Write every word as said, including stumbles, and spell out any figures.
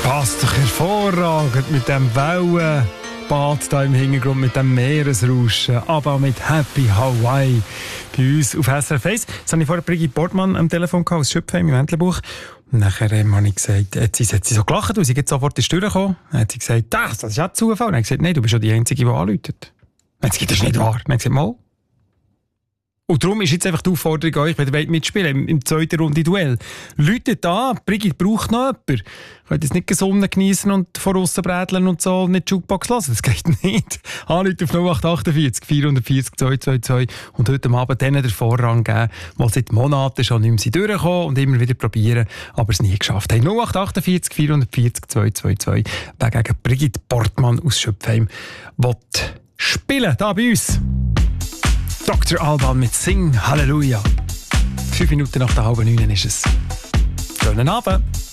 Passt doch hervorragend mit dem Wellenbad da im Hintergrund, mit dem Meeresrauschen, aber mit Happy Hawaii bei uns auf S R F eins. Jetzt habe ich vorher Brigitte Portmann am Telefon gehabt, aus Schöpfheim im Entlebuch. Und nachher ähm, habe ich gesagt, jetzt hat sie so gelacht, weil sie jetzt sofort in die Tür gekommen. Dann hat sie gesagt, das, das ist ja Zufall. Dann habe ich gesagt, nein, du bist ja die Einzige, die anruft. Dann hat sie gesagt, das ist nicht wahr. Dann habe ich gesagt, mal. Und darum ist jetzt einfach die Aufforderung an euch, wenn ihr mitspielen wollt, im, im zweiten Runde Duell. Läutet an, Brigitte braucht noch jemanden. Ihr könnt jetzt nicht die Sonne geniessen und von aussen brädeln und so und nicht die Jukebox lassen. Das geht nicht. Anrufen auf null acht achtundvierzig vierhundertvierzig zweihundertzweiundzwanzig und heute Abend denen den Vorrang geben, die seit Monaten schon nicht mehr durchkommen und immer wieder probieren, aber es nie geschafft haben. null acht achtundvierzig vierhundertvierzig zweihundertzweiundzwanzig. Wer gegen Brigitte Portmann aus Schöpfheim will spielen, da bei uns. Doktor Alban mit Sing Halleluja. Fünf Minuten nach der halben neun ist es. Schönen Abend.